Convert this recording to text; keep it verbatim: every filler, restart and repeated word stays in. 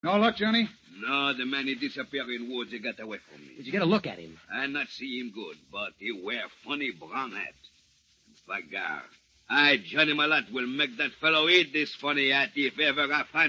No luck, Johnny? No, the man he disappeared in woods. He got away from me. Did you get a look at him? I not see him good, but he wear funny brown hat. Bagar. I, Johnny Malat, will make that fellow eat this funny hat if ever I find